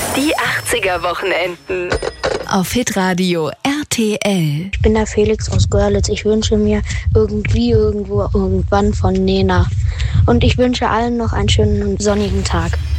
Die 80er-Wochenenden. Auf Hitradio RTL. Ich bin der Felix aus Görlitz. Ich wünsche mir irgendwann von Nena. Und ich wünsche allen noch einen schönen und sonnigen Tag.